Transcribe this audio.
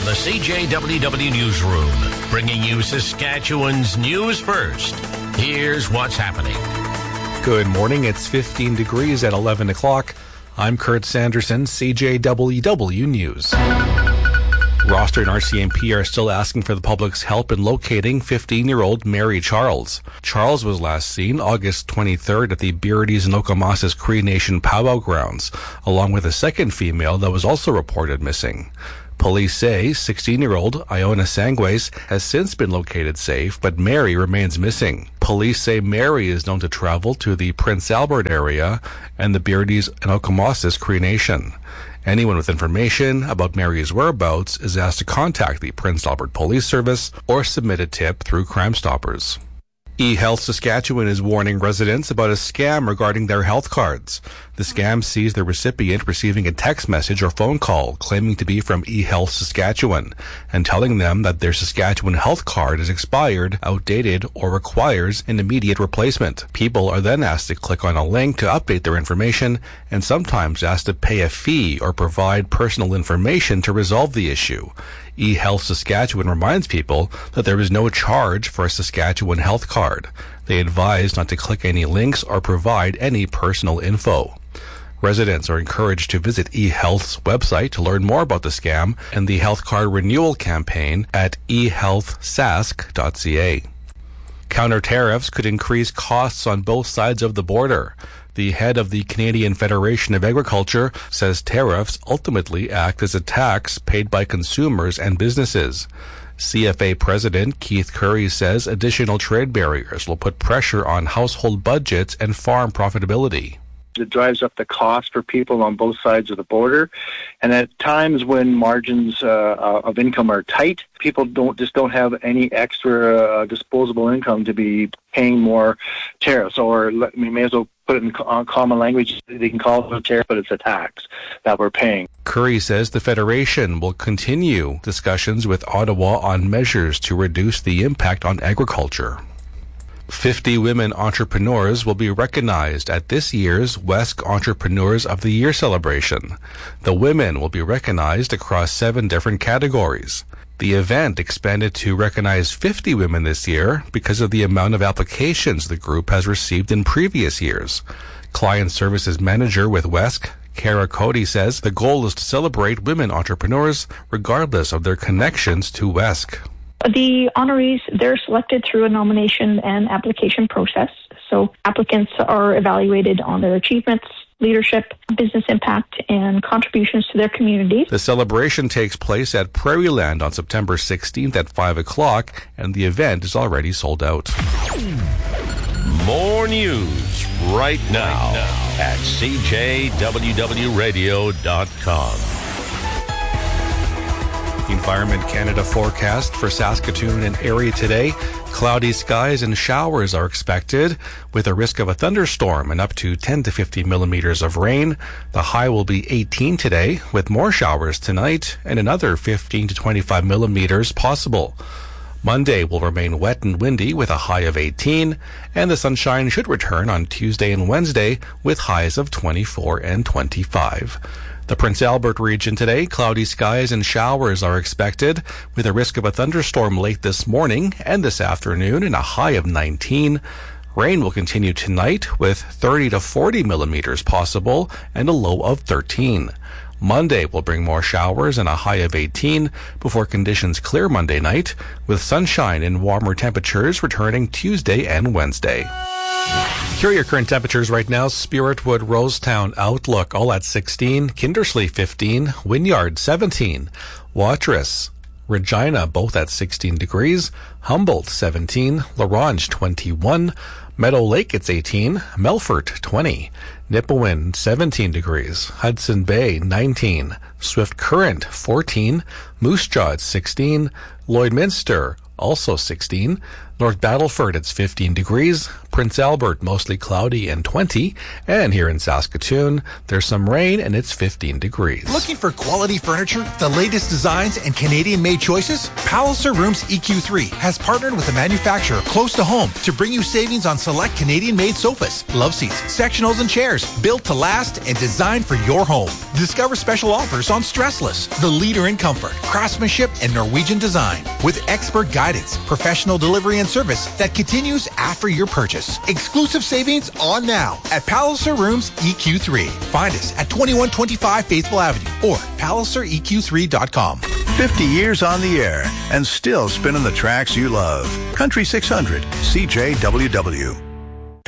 the CJWW Newsroom, bringing you Saskatchewan's news first. Here's what's happening. Good morning. It's 15 degrees at 11 o'clock. I'm Kurt Sanderson, CJWW News. Roster and RCMP are still asking for the public's help in locating 15-year-old Mary Charles. Charles was last seen August 23rd at the Beardies and Okomasas Cree Nation powwow grounds, along with a second female that was also reported missing. Police say 16-year-old Iona Sangways has since been located safe, but Mary remains missing. Police say Mary is known to travel to the Prince Albert area and the Beardies and Okomasas Cree Nation. Anyone with information about Mary's whereabouts is asked to contact the Prince Albert Police Service or submit a tip through Crime Stoppers. eHealth Saskatchewan is warning residents about a scam regarding their health cards. The scam sees the recipient receiving a text message or phone call claiming to be from eHealth Saskatchewan and telling them that their Saskatchewan health card is expired, outdated, or requires an immediate replacement. People are then asked to click on a link to update their information and sometimes asked to pay a fee or provide personal information to resolve the issue. eHealth Saskatchewan reminds people that there is no charge for a Saskatchewan health card. They advise not to click any links or provide any personal info. Residents are encouraged to visit eHealth's website to learn more about the scam and the health card renewal campaign at ehealthsask.ca. Counter tariffs could increase costs on both sides of the border. The head of the Canadian Federation of Agriculture says tariffs ultimately act as a tax paid by consumers and businesses. CFA President Keith Curry says additional trade barriers will put pressure on household budgets and farm profitability. It drives up the cost for people on both sides of the border. And at times when margins of income are tight, people don't have any extra disposable income to be paying more tariffs. Or we may as well put it in common language. They can call it a tariff, but it's a tax that we're paying. Curry says the Federation will continue discussions with Ottawa on measures to reduce the impact on agriculture. 50 women entrepreneurs will be recognized at this year's WESC Entrepreneurs of the Year celebration. The women will be recognized across 7 different categories. The event expanded to recognize 50 women this year because of the amount of applications the group has received in previous years. Client Services Manager with WESC, Kara Cody, says the goal is to celebrate women entrepreneurs regardless of their connections to WESC. The honorees, they're selected through a nomination and application process. So applicants are evaluated on their achievements, leadership, business impact, and contributions to their community. The celebration takes place at Prairieland on September 16th at 5 o'clock, and the event is already sold out. More news right now at CJWWRadio.com. The Environment Canada forecast for Saskatoon and area today. Cloudy skies and showers are expected with a risk of a thunderstorm and up to 10 to 50 millimeters of rain. The high will be 18 today with more showers tonight and another 15 to 25 millimeters possible. Monday will remain wet and windy with a high of 18, and the sunshine should return on Tuesday and Wednesday with highs of 24 and 25. The Prince Albert region today, cloudy skies and showers are expected with a risk of a thunderstorm late this morning and this afternoon and a high of 19. Rain will continue tonight with 30 to 40 millimeters possible and a low of 13. Monday will bring more showers and a high of 18 before conditions clear Monday night with sunshine and warmer temperatures returning Tuesday and Wednesday. Here are your current temperatures right now. Spiritwood, Rosetown, Outlook, all at 16. Kindersley, 15. Wynyard, 17. Watrous, Regina, both at 16 degrees. Humboldt, 17. La Ronge, 21. Meadow Lake, it's 18. Melfort, 20. Nipawin, 17 degrees. Hudson Bay, 19. Swift Current, 14. Moose Jaw, 16. Lloydminster, also 16. North Battleford, it's 15 degrees. Prince Albert, mostly cloudy and 20. And here in Saskatoon, there's some rain and it's 15 degrees. Looking for quality furniture, the latest designs, and Canadian-made choices? Palliser Rooms EQ3 has partnered with a manufacturer close to home to bring you savings on select Canadian-made sofas, love seats, sectionals, and chairs built to last and designed for your home. Discover special offers on Stressless, the leader in comfort, craftsmanship, and Norwegian design, with expert guidance, professional delivery, and service that continues after your purchase. Exclusive savings on now at Palliser Rooms EQ3. Find us at 2125 Faithful Avenue or PalliserEQ3.com. 50 years on the air and still spinning the tracks you love. Country 600, CJWW.